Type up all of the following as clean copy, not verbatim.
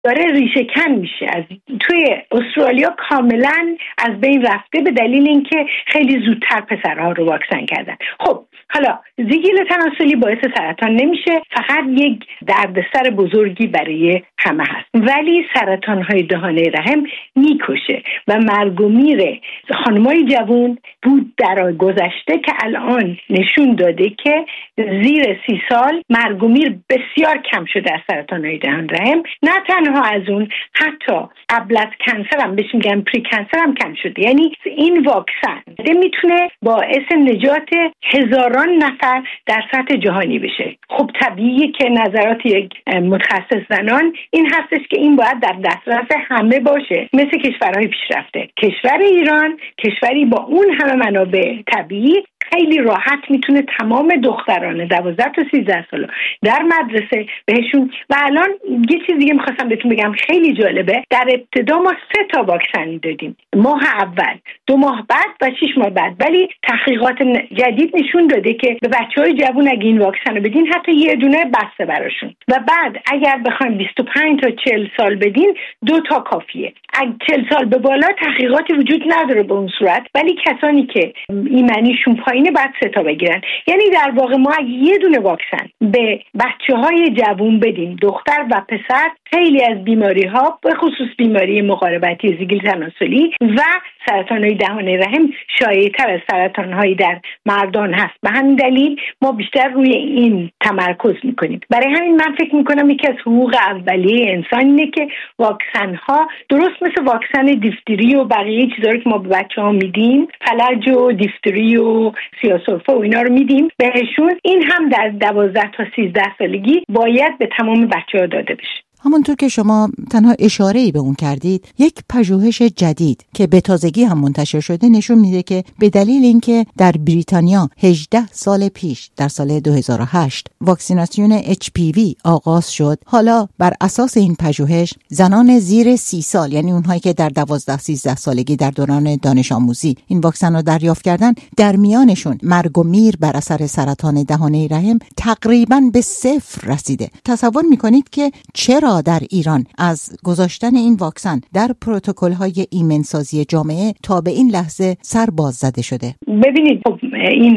داره ریشه کن میشه. از توی استرالیا کاملا از بین رفته به دلیل اینکه خیلی زودتر پسرها رو واکسن کردن. خب حالا زگیل تناسلی باعث سرطان نمیشه، فقط یک دردسر بزرگی برای همه هست، ولی سرطان‌های دهانه رحم میکشه و مرگ و میر خانمای جوان بود در گذشته که الان نشون داده که زیر 30 سال مرگ و میر بسیار کم شده از سرطان‌های دهان رحم. نه تنها از اون، حتی قبل از کنسر هم بهش میگن پری کنسر هم کم شده. یعنی این واکسن میتونه باعث نجات هزاران نفر در سطح جهانی بشه. خب طبیعیه که نظرات یک متخصص زنان این هستش که این باید در دسترس همه باشه، مثل کشورهای پیشرفته. کشور ایران کشوری با اون همه منابع طبیعی خیلی راحت میتونه تمام دختران 12 تا 13 ساله در مدرسه بهشون. و الان یه چیز دیگه میخواستم بهتون بگم خیلی جالبه. در ابتدا ما 3 تا واکسن دادیم، ماه اول، 2 ماه بعد و 6 ماه بعد. ولی تحقیقات جدید نشون داده که به بچهای جوان اگه این واکسن رو بدین حتی یه دونه بسته براشون، و بعد اگر بخواید 25 تا 40 سال بدین 2 تا کافیه. اگه 40 سال به بالا تحقیقاتی وجود نداره به اون صورت، ولی کسانی که ایمنیشون پایینه بعد 3 تا بگیرن. یعنی در واقع ما اگه یه دونه واکسن به بچه‌های جوان بدیم، دختر و پسر، خیلی از بیماری‌ها به خصوص بیماری مقاربتی زگیل تناسلی و سرطان‌های دهانه رحم شایع‌تر از سرطان‌های در مردان هست. به همین دلیل ما بیشتر روی این تمرکز می‌کنیم. برای همین من فکر می‌کنم یکی از حقوق اولیه انسان اینه که واکسن‌ها درست مثل واکسن دیفتری و بقیه چیزا که ما به بچه‌ها میدیم، فلج و دیفتری و سیاه‌سرفه و اینا رو میدیم بهشون، این هم در 12 تا 13 سالگی باید به تمام بچه‌ها داده بشه. همونطور که شما تنها اشاره‌ای به اون کردید، یک پژوهش جدید که به تازگی هم منتشر شده نشون میده که به دلیل اینکه در بریتانیا 18 سال پیش در سال 2008 واکسیناسیون HPV آغاز شد، حالا بر اساس این پژوهش زنان زیر 30 سال، یعنی اونهایی که در 12-13 سالگی در دوران دانش آموزی این واکسن رو دریافت کردن، در میانشون مرگ و میر بر اثر سرطان دهانه رحم تقریباً به 0 رسیده. تصور میکنید که چرا در ایران از گذاشتن این واکسن در پروتکل‌های ایمنسازی جامعه تا به این لحظه سر باز زده شده؟ ببینید این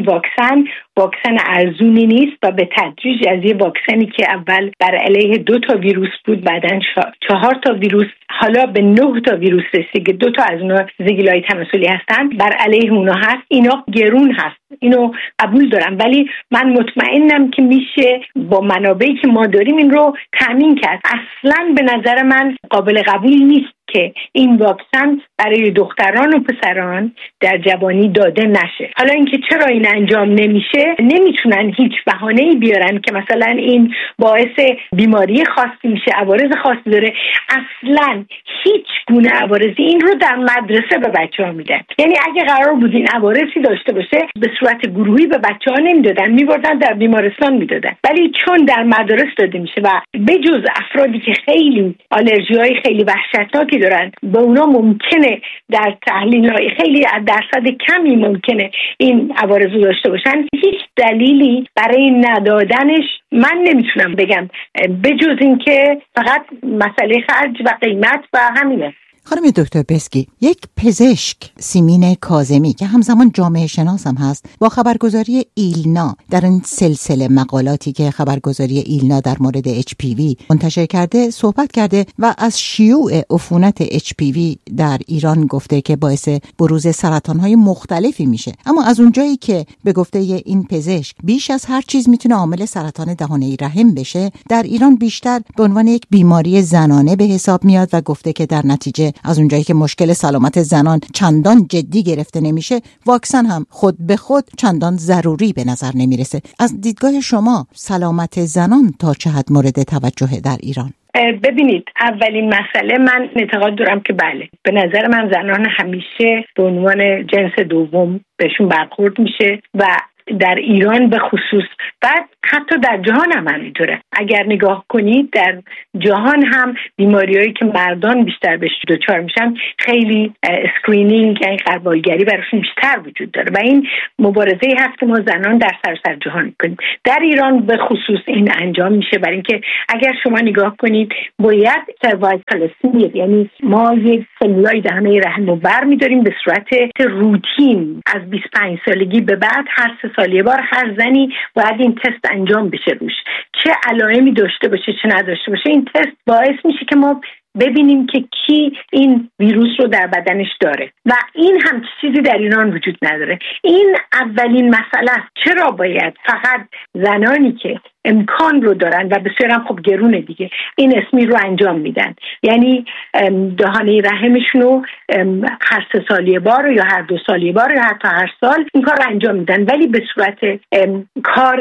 واکسن ارزونی نیست و به تدریج از یه واکسنی که اول بر علیه 2 تا ویروس بود، بعدن 4 تا ویروس، حالا به 9 تا ویروس رسید که 2 تا از اونها زگیل‌های تناسلی هستن، بر علیه اونها هست. اینا گرون هست، اینو قبول دارم، ولی من مطمئنم که میشه با منابعی که ما داریم این رو تامین کرد. اصلاً به نظر من قابل قبول نیست که این واکسن برای دختران و پسران در جوانی داده نشه. حالا اینکه چرا این انجام نمیشه، نمیتونن هیچ بهانه‌ای بیارن که مثلا این باعث بیماری خاصی میشه، عوارض خاصی داره. اصلا هیچ گونه عوارضی این رو در مدرسه به بچه‌ها میدن. یعنی اگه قرار بود این عوارضی داشته باشه به صورت گروهی به بچه‌ها نمیدادن، میبردن در بیمارستان میدادن. ولی چون در مدارس داده میشه و بجز افرادی که خیلی آلرژی‌های خیلی وحشتناکی دارن، به اونا ممکنه در تحلیل‌های خیلی درصد کمی ممکنه این عوارض رو داشته باشن، هیچ دلیلی برای ندادنش من نمیتونم بگم بجز این که فقط مسئله خرج و قیمت و همینه. خانم دکتر بسکی، یک پزشک سیمین کاظمی که همزمان جامعه شناس هم هست، با خبرگزاری ایلنا در این سلسله مقالاتی که خبرگزاری ایلنا در مورد HPV منتشر کرده صحبت کرده و از شیوع عفونت HPV در ایران گفته که باعث بروز سرطان‌های مختلفی میشه. اما از اونجایی که به گفته این پزشک بیش از هر چیز میتونه عامل سرطان دهانه رحم بشه، در ایران بیشتر به عنوان یک بیماری زنانه به حساب میاد و گفته که در نتیجه از اونجایی که مشکل سلامت زنان چندان جدی گرفته نمیشه، واکسن هم خود به خود چندان ضروری به نظر نمیرسه. از دیدگاه شما سلامت زنان تا چه حد مورد توجه در ایران؟ ببینید، اولین مسئله من اعتقاد دارم که بله، به نظر من زنان همیشه به عنوان جنس دوم بهشون برخورد میشه و در ایران به خصوص، بعد حتی در جهان هم همینطوره. اگر نگاه کنید در جهان هم بیماریایی که مردان بیشتر بهش دچار میشن خیلی اسکرینینگ یعنی غربالگری براشون بیشتر وجود داره و این مبارزه هست که ما زنان در سراسر جهان میکنیم. در ایران به خصوص این انجام میشه برای اینکه اگر شما نگاه کنید باید سروایکال اسمیت، یعنی ما یک سلولای دهنه رحم رو برمی‌داریم به صورت روتین از 25 سالگی به بعد هر 3 سال یه بار هر زنی باید این تست انجام بشه روش، چه علائمی داشته باشه چه نداشته باشه. این تست باعث میشه که ما ببینیم که کی این ویروس رو در بدنش داره و این هم چیزی در ایران وجود نداره. این اولین مسئله است. چرا باید فقط زنانی که امکان رو دارن و بسیار هم خب گرونه دیگه این اسمی رو انجام میدن، یعنی دهانه رحمشون رو هر 3 سال یه بار یا هر 2 سال یه بار یا حتی هر سال این کار رو انجام میدن، ولی به صورت کار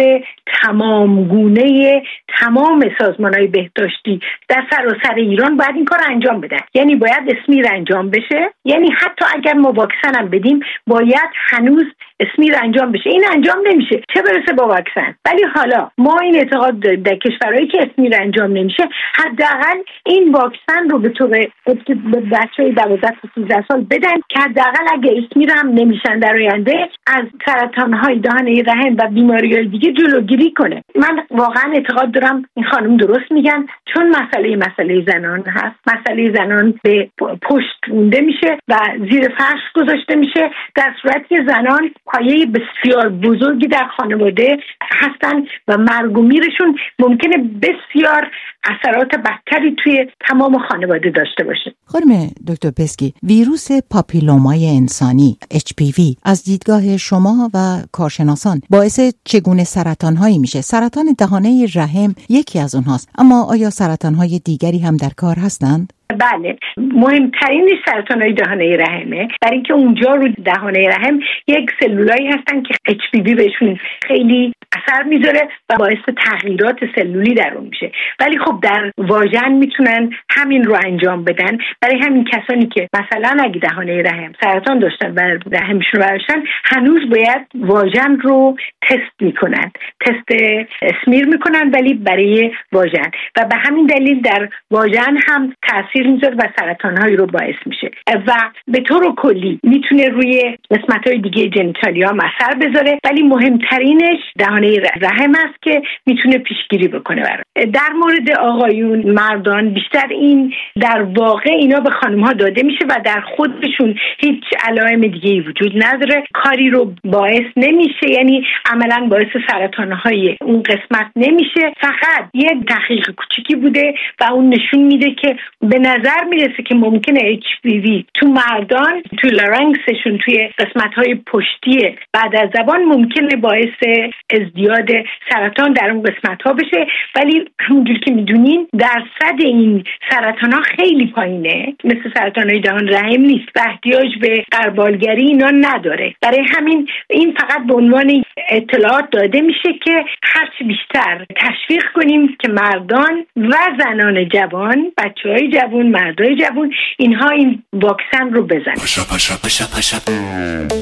تمام گونه تمام سازمان‌های بهداشتی در سراسر ایران باید این کار رو انجام بدن. یعنی باید اسمیر انجام بشه، یعنی حتی اگر ما واکسن هم بدیم باید هنوز اسمیر انجام بشه. این انجام نمیشه چه برسه با واکسن. ولی حالا ما این اعتقاد داریم در کشورهایی که اسمیر انجام نمیشه حداقل این واکسن رو به طور به بچه‌های 12 تا 13 سال بدن که حداقل اگه اسمیر هم نمیشن در آینده از سرطان‌های دهانه رحم و بیماری‌های دیگه جلوگیری کنه. من واقعا اعتقاد دارم این خانم درست میگن، چون مسئله زنان هست، مسئله زنان به پشت مونده میشه و زیر فرش گذاشته میشه، در صورتی که زنان پایه بسیار بزرگی در خانواده هستن و مرگ و میرشون ممکنه بسیار اثرات بدتری توی تمام خانواده داشته باشه. خانم دکتر پسکی، ویروس پاپیلومای انسانی HPV از دیدگاه شما و کارشناسان باعث چگونه سرطان‌هایی میشه؟ سرطان دهانه رحم یکی از اونهاست، اما آیا سرطان‌های دیگری هم در کار هستند؟ بله، مهمترین سرطان‌های دهانه رحمه، برای اینکه اونجا رو دهانه رحم یک سلولایی هستن که HPV بهشون خیلی اثر میذاره و باعث تغییرات سلولی در اون میشه. ولی خب در واژن میتونن همین رو انجام بدن. برای همین کسانی که مثلا اگه دهانه رحم سرطان داشتن و رحمشون رو برداشتن هنوز باید واژن رو تست میکنن، تست اسمیر میکنن ولی برای واژن، و به همین دلیل در واژن هم تاثیر میذاره و سرطان‌هایی رو باعث میشه و به طور کلی میتونه روی قسمت‌های دیگه جنیتالیا هم اثر بذاره، ولی مهمترینش دهانه رحم است که میتونه پیشگیری بکنه برای. در مورد آقایون مردان بیشتر این در واقع اینا به خانم‌ها داده میشه و در خودشون هیچ علائم دیگه‌ای وجود نداره، کاری رو باعث نمیشه، یعنی عملاً باعث سرطان‌های اون قسمت نمیشه. فقط یک تحقیق کوچیکی بوده و اون نشون میده که به نظر میرسه که ممکنه HPV تو مردان تو لارنکسشون توی قسمت‌های پشتی بعد از زبان ممکنه باعث ازدیاد سرطان در اون قسمت‌ها بشه، ولی همونجور که میدونین درصد این سرطان‌ها خیلی پایینه، مثل سرطان‌های دهان رحم نیست و احتیاج به غربالگری اینا نداره. برای همین این فقط به عنوان اطلاعات داده میشه که هرچی بیشتر تشویق کنیم که مردان و زنان جوان، بچه‌های جوان، مردای جوان اینها این واکسن رو بزنن.